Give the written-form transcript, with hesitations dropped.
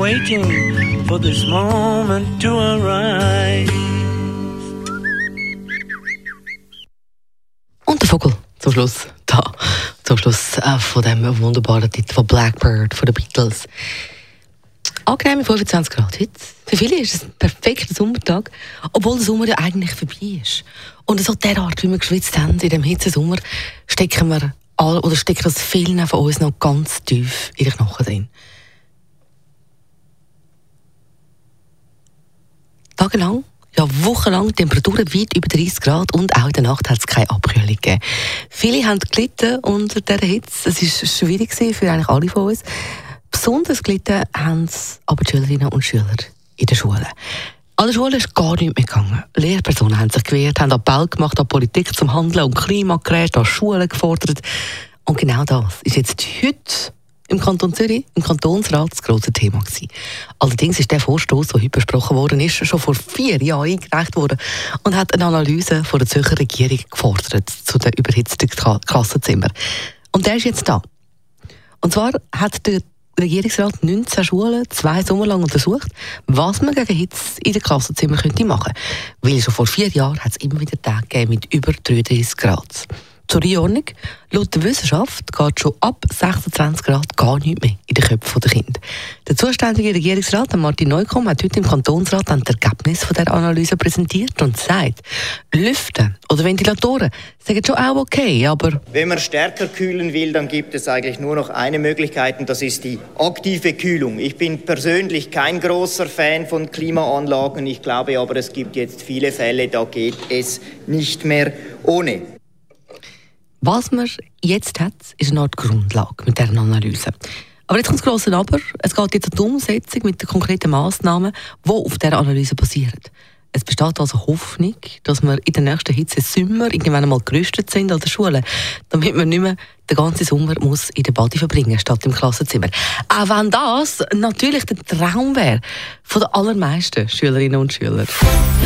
waiting for this moment to arise. Und der Vogel zum Schluss, zum Schluss von dem wunderbaren Titel von Blackbird von den Beatles. Angenehme 25 Grad heute. Für viele ist es ein perfekter Sommertag, obwohl der Sommer ja eigentlich vorbei ist. Und so derart, wie wir geschwitzt haben in diesem Hitzesommer, stecken das vielen von uns noch ganz tief in den Knochen drin. Tagelang, ja wochenlang Temperaturen weit über 30 Grad und auch in der Nacht hat es keine Abkühlung gegeben. Viele haben gelitten unter dieser Hitze. Es war schwierig für eigentlich alle von uns. Besonders gelitten haben es aber die Schülerinnen und Schüler in den Schulen. An der Schule ist gar nichts mehr gegangen. Lehrpersonen haben sich gewehrt, haben Appell gemacht an Politik zum Handeln und Klimagerät an Schulen gefordert. Und genau das ist jetzt heute im Kanton Zürich, im Kantonsrat, das grosse Thema gewesen. Allerdings ist der Vorstoss, der heute besprochen worden ist, schon vor 4 Jahren eingereicht worden und hat eine Analyse von der Zürcher Regierung gefordert zu den überhitzten Klassenzimmern. Und der ist jetzt da. Und zwar hat der Regierungsrat 19 Schulen 2 Sommer lang untersucht, was man gegen Hitze in den Klassenzimmern machen könnte. Weil schon vor 4 Jahren hat es immer wieder Tage gegeben mit über 33 Grad. Zur Einordnung, laut der Wissenschaft geht schon ab 26 Grad gar nichts mehr in den Köpfen der Kinder. Der zuständige Regierungsrat, Martin Neukomm, hat heute im Kantonsrat das Ergebnis von der Analyse präsentiert und sagt, Lüften oder Ventilatoren sind schon auch okay, aber wenn man stärker kühlen will, dann gibt es eigentlich nur noch eine Möglichkeit und das ist die aktive Kühlung. Ich bin persönlich kein großer Fan von Klimaanlagen. Ich glaube aber, es gibt jetzt viele Fälle, da geht es nicht mehr ohne. Was man jetzt hat, ist eine Art Grundlage mit dieser Analyse. Aber jetzt kommt das grosse Aber. Es geht jetzt um die Umsetzung mit den konkreten Massnahmen, die auf dieser Analyse basieren. Es besteht also Hoffnung, dass wir in der nächsten Hitzesommer irgendwann einmal gerüstet sind an der Schule, damit man nicht mehr den ganzen Sommer muss in der Bade verbringen statt im Klassenzimmer. Auch wenn das natürlich der Traum wäre von den allermeisten Schülerinnen und Schülern.